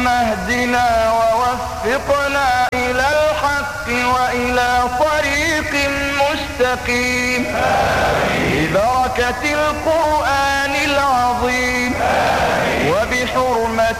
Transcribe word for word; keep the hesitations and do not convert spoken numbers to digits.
اهدنا ووفقنا إلى الحق وإلى طريق مستقيم ببركة القرآن